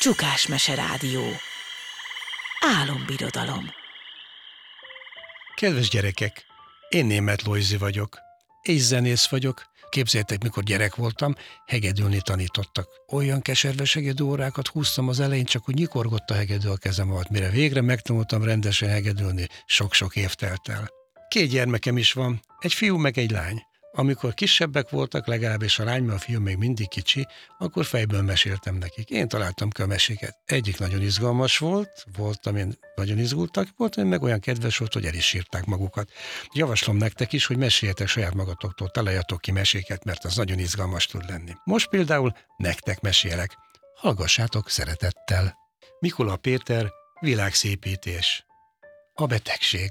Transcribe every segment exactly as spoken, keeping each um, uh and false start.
Csukásmese Rádió. Álombirodalom. Kedves gyerekek, én Németh Lojzi vagyok, és zenész vagyok. Képzeljétek, mikor gyerek voltam, hegedülni tanítottak. Olyan keserves hegedű órákat húztam az elején, csak úgy nyikorgott a hegedű a kezem alatt. Mire végre megtanultam rendesen hegedülni, sok-sok év telt el. Két gyermekem is van, egy fiú meg egy lány. Amikor kisebbek voltak, legalábbis a lány, mert a fiú még mindig kicsi, akkor fejből meséltem nekik. Én találtam ki a meséket. Egyik nagyon izgalmas volt, voltam én nagyon izgultak, voltam én meg olyan kedves volt, hogy el is sírták magukat. Javaslom nektek is, hogy meséljetek saját magatoktól, találjatok ki meséket, mert az nagyon izgalmas tud lenni. Most például nektek mesélek. Hallgassátok szeretettel. Mikula Péter, világszépítés. A betegség.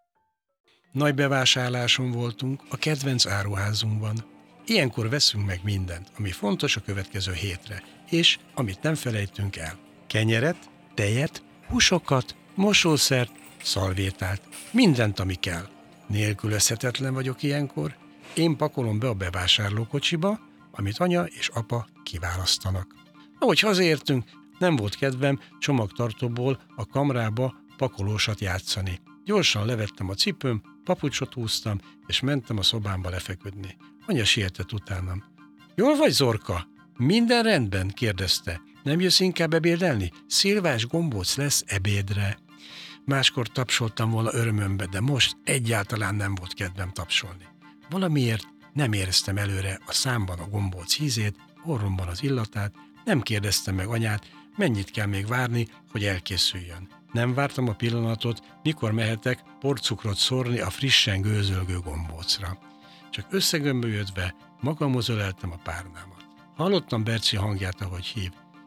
Nagy bevásárláson voltunk a kedvenc áruházunkban. Ilyenkor veszünk meg mindent, ami fontos a következő hétre, és amit nem felejtünk el. Kenyeret, tejet, húsokat, mosószert, szalvétát, mindent, ami kell. Nélkülözhetetlen vagyok ilyenkor. Én pakolom be a bevásárlókocsiba, amit anya és apa kiválasztanak. Ahogy hazaértünk, nem volt kedvem csomagtartóból a kamrába pakolósat játszani. Gyorsan levettem a cipőm, papucsot húztam, és mentem a szobámba lefeküdni. Anya sietett utánam. Jól vagy, Zorka? Minden rendben? Kérdezte. Nem jössz inkább ebédelni? Szilvás gombóc lesz ebédre. Máskor tapsoltam volna örömömbe, de most egyáltalán nem volt kedvem tapsolni. Valamiért nem éreztem előre a számban a gombóc ízét, orromban az illatát, nem kérdeztem meg anyát, mennyit kell még várni, hogy elkészüljön. Nem vártam a pillanatot, mikor mehetek porcukrot szórni a frissen gőzölgő gombócra. Csak összegömbölyödve magamhoz öleltem a párnámat. Hallottam Berci hangját, ahogy hív.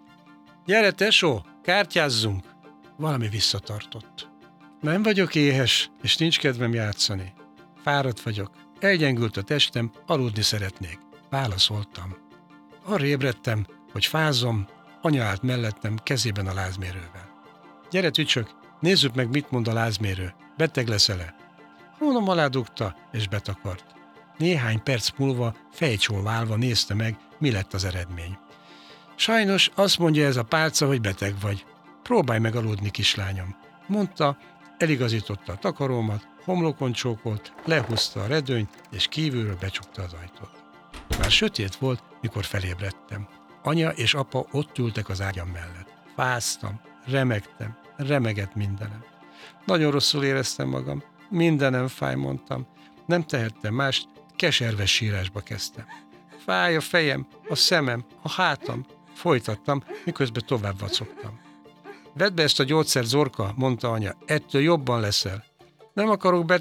Gyere, tesó, kártyázzunk! Valami visszatartott. Nem vagyok éhes, és nincs kedvem játszani. Fáradt vagyok, elgyengült a testem, aludni szeretnék. Válaszoltam. Arra ébredtem, hogy fázom, anya állt mellettem kezében a lázmérővel. Gyere, tücsök, nézzük meg, mit mond a lázmérő. Beteg leszel-e? Hónom alá dugta, és betakart. Néhány perc múlva fejcsól válva nézte meg, mi lett az eredmény. Sajnos azt mondja ez a pálca, hogy beteg vagy. Próbálj meg aludni, kislányom. Mondta, eligazította a takarómat, homlokon csókolt, lehúzta a redőnyt, és kívülről becsukta az ajtót. Már sötét volt, mikor felébredtem. Anya és apa ott ültek az ágyam mellett. Fáztam, remegtem, remegett mindenem. Nagyon rosszul éreztem magam, mindenem fáj, mondtam. Nem tehettem mást, keserves sírásba kezdtem. Fáj a fejem, a szemem, a hátam, folytattam, miközben tovább vacogtam. Vedd be ezt a gyógyszert, Zorka, mondta anya, ettől jobban leszel. Nem akarok beteg